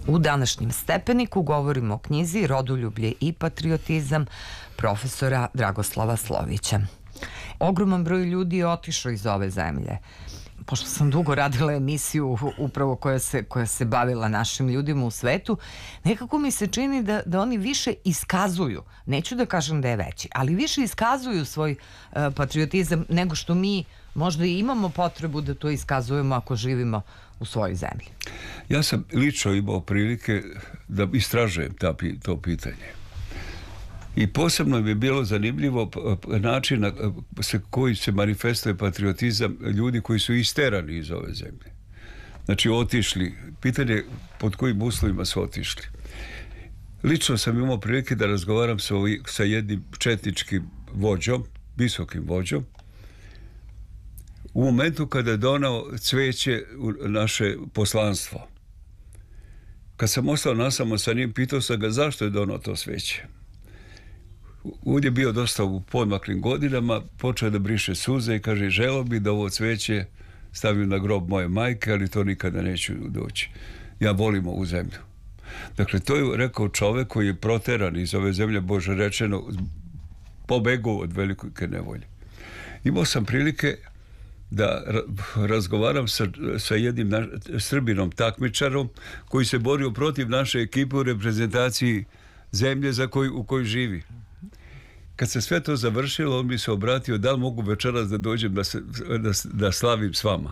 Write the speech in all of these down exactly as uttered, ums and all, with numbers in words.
U današnjem Stepeniku govorimo o knjizi Rodoljublje i patriotizam profesora Dragoslava Slovića. Ogroman broj ljudi je otišao iz ove zemlje. Pošto sam dugo radila emisiju upravo koja se, koja se bavila našim ljudima u svetu, nekako mi se čini da, da oni više iskazuju, neću da kažem da je veći, ali više iskazuju svoj uh, patriotizam nego što mi možda i imamo potrebu da to iskazujemo ako živimo u svojoj zemlji. Ja sam lično imao prilike da istražujem ta, to pitanje. I posebno mi je bilo zanimljivo način na koji se manifestuje patriotizam ljudi koji su isterani iz ove zemlje. Znači otišli. Pitanje pod kojim uslovima su otišli. Lično sam imao prilike da razgovaram sa, sa jednim četničkim vođom, visokim vođom, u momentu kada je donao cveće u naše poslanstvo. Kad sam ostao nasamo sa njim, pitao sam ga zašto je donao to cveće. On je bio dosta u podmaklim godinama, počeo da briše suze i kaže, želeo bi da ovo cveće stavim na grob moje majke, ali to nikada neću doći. Ja volim ovu zemlju. Dakle, to je rekao čovek koji je proteran iz ove zemlje, Bože rečeno, pobegao od velike nevolje. Imao sam prilike da razgovaram sa, sa jednim na, Srbinom takmičarom koji se borio protiv naše ekipe u reprezentaciji zemlje za koju, u kojoj živi. Kad se sve to završilo, on mi se obratio, da li mogu večeras da dođem da, se, da, da slavim s vama.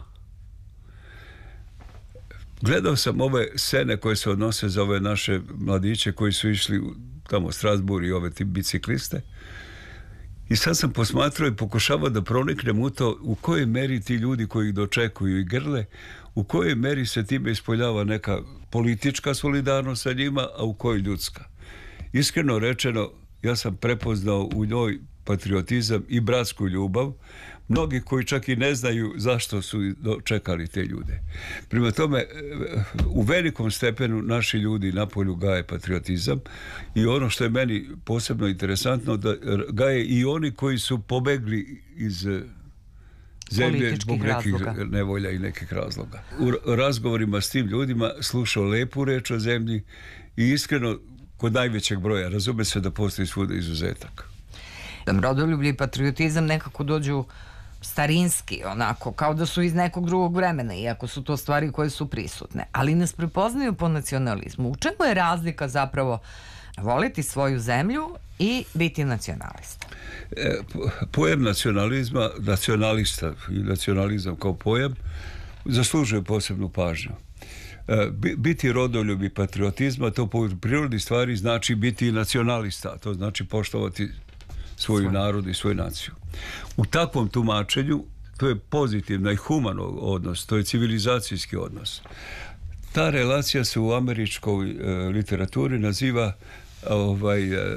Gledao sam ove scene koje se odnose za ove naše mladiće koji su išli tamo u Strasbourg i ove ti bicikliste. I sad sam posmatrao i pokušavao da proniknem u to u kojoj meri ti ljudi koji ih dočekuju i grle, u kojoj meri se time ispoljava neka politička solidarnost sa njima, a u kojoj ljudska. Iskreno rečeno, ja sam prepoznao u njoj patriotizam i bratsku ljubav, mnogi koji čak i ne znaju zašto su dočekali te ljude. Prema tome, u velikom stepenu naši ljudi na polju gaje patriotizam i ono što je meni posebno interesantno, da gaje i oni koji su pobegli iz zemlje zbog nekih razloga. nevolja i nekih razloga. U razgovorima s tim ljudima slušao lepu reč o zemlji i iskreno kod najvećeg broja, razume se da postoji svuda izuzetak. Rodoljublje i patriotizam nekako dođu starinski, onako, kao da su iz nekog drugog vremena, iako su to stvari koje su prisutne. Ali nas prepoznaju po nacionalizmu. U čemu je razlika zapravo voliti svoju zemlju i biti nacionalista? E, pojam nacionalizma, nacionalista i nacionalizam kao pojam zaslužuje posebnu pažnju. Biti rodoljub i patriotizma, to po prirodi stvari znači biti nacionalista, to znači poštovati svoju narod i svoju naciju. U takvom tumačenju to je pozitivno i humano odnos, to je civilizacijski odnos. Ta relacija se u američkoj e, literaturi naziva ovaj, e,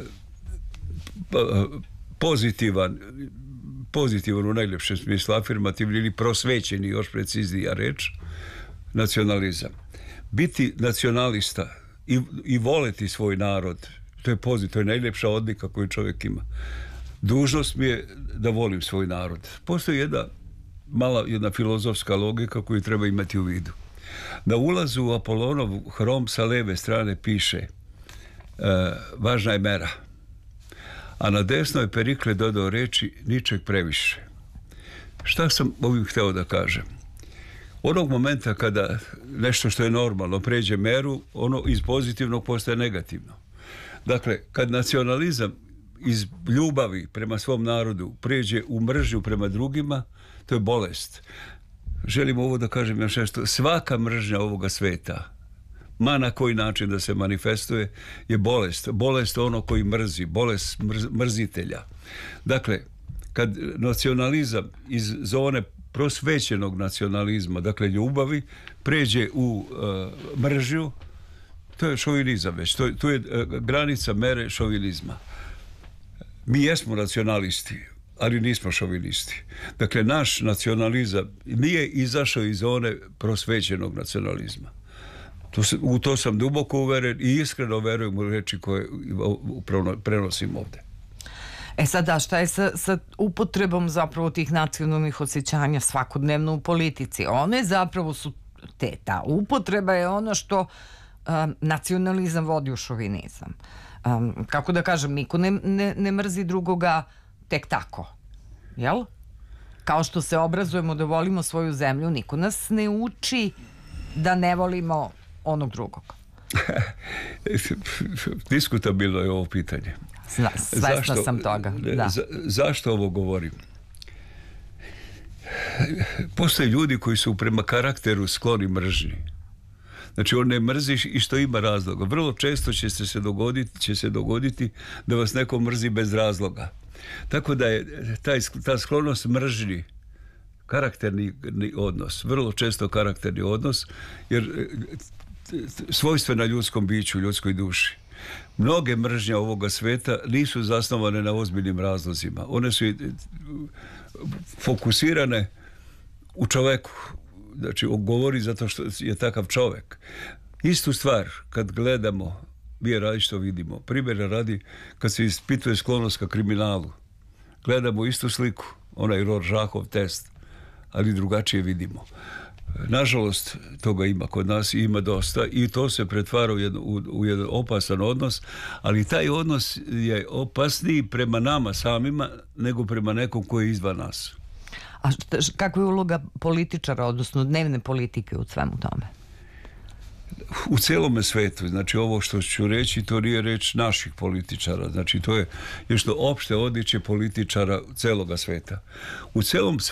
pozitivan pozitivan u najljepšem smislu, afirmativni ili prosvećeni, još preciznija reč, nacionalizam. Biti nacionalista i, i voleti svoj narod, to je pozitivno, to je najljepša odlika koju čovjek ima. Dužnost mi je da volim svoj narod. Postoji jedna mala, jedna filozofska logika koju treba imati u vidu. Na ulazu u Apolonov hrom sa leve strane piše e, važna je mera, a na desnoj Perikle dodao reči ničeg previše. Šta sam ovim hteo da kažem? Onog momenta kada nešto što je normalno pređe meru, ono iz pozitivnog postaje negativno. Dakle, kad nacionalizam iz ljubavi prema svom narodu pređe u mržnju prema drugima, to je bolest. Želim ovo da kažem još nešto. Svaka mržnja ovoga sveta, ma na koji način da se manifestuje, je bolest. Bolest ono koji mrzi, bolest mrz, mrzitelja. Dakle, kad nacionalizam iz zone prosvećenog nacionalizma, dakle ljubavi, pređe u uh, mržnju, to je šovinizam već. To, to je uh, granica mere šovinizma. Mi jesmo nacionalisti, ali nismo šovinisti. Dakle, naš nacionalizam nije izašao iz zone prosvećenog nacionalizma. To, u to sam duboko uveren i iskreno verujem u reči koje prenosim ovde. E sada, šta je sa, sa upotrebom zapravo tih nacionalnih osjećanja svakodnevno u politici? One zapravo su te, ta upotreba je ono što um, nacionalizam vodi u šovinizam. Um, kako da kažem, niko ne, ne, ne mrzi drugoga tek tako. Jel? Kao što se obrazujemo da volimo svoju zemlju, niko nas ne uči da ne volimo onog drugog. Diskutabilno je ovo pitanje. Zna, svesna zašto, sam toga. Da. Za, zašto ovo govorim? Postoje ljudi koji su prema karakteru skloni mržnji. Znači, on ne mrziš i što ima razloga. Vrlo često će se dogoditi, će se dogoditi da vas neko mrzi bez razloga. Tako da je taj, ta sklonost mržnji karakterni odnos, vrlo često karakterni odnos, jer svojstvena ljudskom biću, ljudskoj duši. Mnoge mržnje ovoga sveta nisu zasnovane na ozbiljnim razlozima. One su fokusirane u čoveku. Znači, on govori zato što je takav čovek. Istu stvar, kad gledamo, mi je radi što vidimo. Primjera radi, kad se ispituje sklonost ka kriminalu. Gledamo istu sliku, onaj Rorschachov test, ali drugačije vidimo. Nažalost, toga ima kod nas i ima dosta i to se pretvara u, jedno, u, u jedan opasan odnos, ali taj odnos je opasniji prema nama samima nego prema nekom koji je izvan nas. A šta, kakva je uloga političara, odnosno dnevne politike u svemu tome? U celome svetu, znači ovo što ću reći, to nije reč naših političara, znači to je nešto opšte odličje političara celoga sveta. U celom